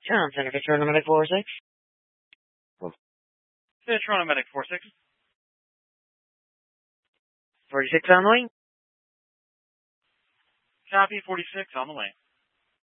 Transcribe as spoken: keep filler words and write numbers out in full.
John Center for Toronto Medic four six. The Toronto Medic four six. forty-six on the way. Copy, forty-six on the way.